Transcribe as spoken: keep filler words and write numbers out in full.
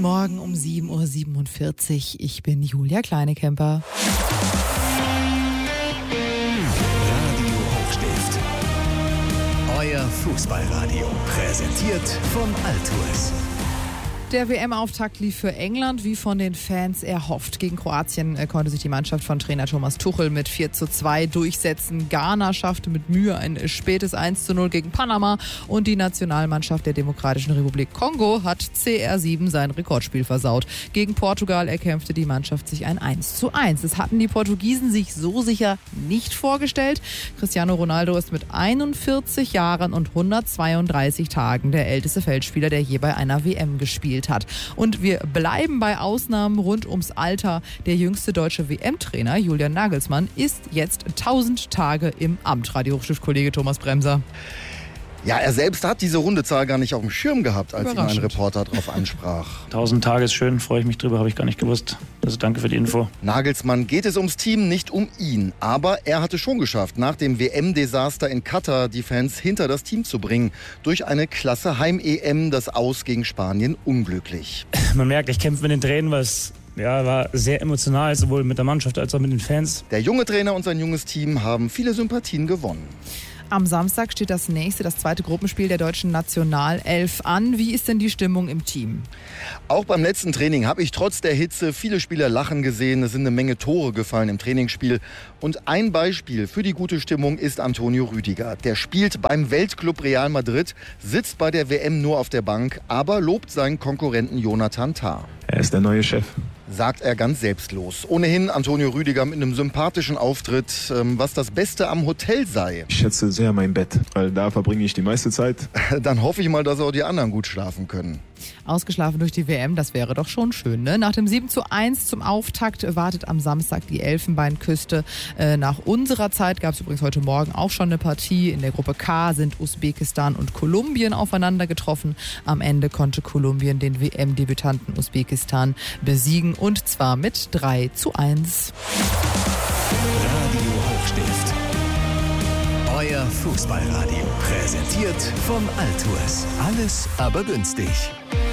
Morgen um sieben Uhr siebenundvierzig. Ich bin Julia Kleinekemper. Radio Hochstift. Euer Fußballradio. Präsentiert vom Altours. Der W M-Auftakt lief für England wie von den Fans erhofft. Gegen Kroatien konnte sich die Mannschaft von Trainer Thomas Tuchel mit vier zu zwei durchsetzen. Ghana schaffte mit Mühe ein spätes eins zu null gegen Panama. Und die Nationalmannschaft der Demokratischen Republik Kongo hat C R sieben sein Rekordspiel versaut. Gegen Portugal erkämpfte die Mannschaft sich ein eins zu eins. Das hatten die Portugiesen sich so sicher nicht vorgestellt. Cristiano Ronaldo ist mit einundvierzig Jahren und hundertzweiunddreißig Tagen der älteste Feldspieler, der je bei einer W M gespielt hat. Und wir bleiben bei Ausnahmen rund ums Alter. Der jüngste deutsche W M-Trainer, Julian Nagelsmann, ist jetzt tausend Tage im Amt. Radio Hochstift-Kollege Thomas Bremser. Ja, er selbst hat diese Rundezahl gar nicht auf dem Schirm gehabt, als ihn ein Reporter darauf ansprach. tausend Tage ist schön, freue ich mich drüber, habe ich gar nicht gewusst. Also danke für die Info. Nagelsmann geht es ums Team, nicht um ihn. Aber er hatte schon geschafft, nach dem W M-Desaster in Katar die Fans hinter das Team zu bringen. Durch eine klasse Heim-E M, das Aus gegen Spanien unglücklich. Man merkt, ich kämpfe mit den Tränen, weil es ja, war sehr emotional, sowohl mit der Mannschaft als auch mit den Fans. Der junge Trainer und sein junges Team haben viele Sympathien gewonnen. Am Samstag steht das nächste, das zweite Gruppenspiel der deutschen Nationalelf an. Wie ist denn die Stimmung im Team? Auch beim letzten Training habe ich trotz der Hitze viele Spieler lachen gesehen. Es sind eine Menge Tore gefallen im Trainingsspiel. Und ein Beispiel für die gute Stimmung ist Antonio Rüdiger. Der spielt beim Weltclub Real Madrid, sitzt bei der W M nur auf der Bank, aber lobt seinen Konkurrenten Jonathan Tah. Er ist der neue Chef, sagt er ganz selbstlos. Ohnehin Antonio Rüdiger mit einem sympathischen Auftritt, was das Beste am Hotel sei. Ich schätze sehr mein Bett, weil da verbringe ich die meiste Zeit. Dann hoffe ich mal, dass auch die anderen gut schlafen können. Ausgeschlafen durch die W M, das wäre doch schon schön, ne? Nach dem sieben zu eins zum Auftakt wartet am Samstag die Elfenbeinküste. Äh, nach unserer Zeit gab es übrigens heute Morgen auch schon eine Partie. In der Gruppe K sind Usbekistan und Kolumbien aufeinander getroffen. Am Ende konnte Kolumbien den W M-Debütanten Usbekistan besiegen und zwar mit drei zu eins. Radio Hochstift. Euer Fußballradio. Präsentiert vom Altours. Alles aber günstig.